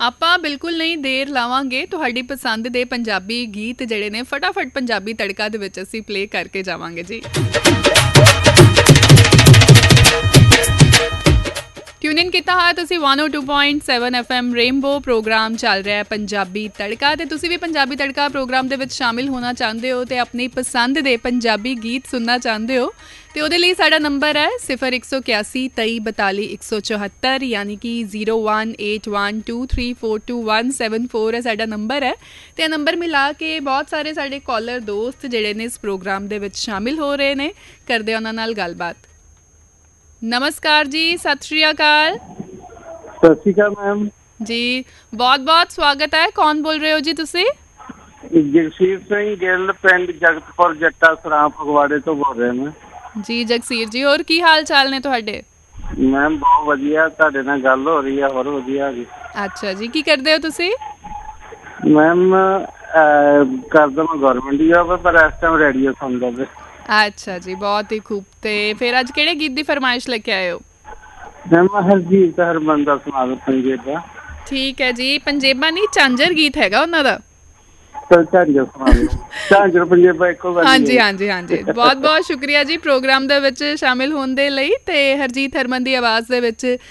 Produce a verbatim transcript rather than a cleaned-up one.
ਆਪਾਂ ਬਿਲਕੁਲ ਨਹੀਂ ਦੇਰ ਲਾਵਾਂਗੇ, ਤੁਹਾਡੀ ਪਸੰਦ ਦੇ ਪੰਜਾਬੀ ਗੀਤ ਜਿਹੜੇ ਨੇ ਫਟਾਫਟ ਪੰਜਾਬੀ ਤੜਕਾ ਦੇ ਵਿੱਚ ਅਸੀਂ ਪਲੇ ਕਰਕੇ ਜਾਵਾਂਗੇ ਜੀ। ट्यून इन किया है तुसी one O two point seven F M rainbow programme चल रहा है पंजाबी तड़का। तो तुसी भी पंजाबी तड़का प्रोग्राम दे विच शामिल होना चाहते हो तो अपनी पसंद दे पंजाबी गीत सुनना चाहते हो तो उहदे लई साडा नंबर है सिफर एक सौ इक्यासी तई बताली एक सौ चौहत्तर यानी कि zero one eight one two three four to one seven four है साडा नंबर है। तो नंबर मिला के बहुत सारे साडे कॉलर दोस्त जिहड़े ने इस प्रोग्राम दे विच शामिल हो रहे ने, करदे उहनां नाल गलबात। नमस्कार जी, सत श्री अकाल। सत श्री अकाल मैम जी, बहुत बहुत स्वागत है। कौन बोल रहे हो जी तुसी? जगसीर सिंह गिल पिंड जगतपुर जट्टा सरां फगवाड़े तो बोल रहे मैं जी। जगसीर जी, और की हाल चाल ने तुहाडे? मैम बहुत वधिया, तुहाडे नाल गल हो रही है और वधिया जी। अच्छा जी, की करदे हो तुसी? मैम करदा मैं गवर्नमेंट जॉब पर इस टाइम रेडियो सुनदा पे। अच्छा जी, बहुत ही खूब। ते फिर अज किहड़े गीत दी फरमाइश लेके आए हो? मैम हरजीत हरमंदा सुना दो पंजेबा। ठीक है जी, पंजेबा नहीं झांझर गीत हैगा उन्हां दा। चल झांझर सुना दो, झांझर पंजेबा इक्को गल। हाँ जी हाँ जी हाँ जी, बहुत बहुत शुक्रिया जी प्रोग्राम दे विच शामिल होने दे लई। ते हरजीत हरमन दी आवाज़ दे विच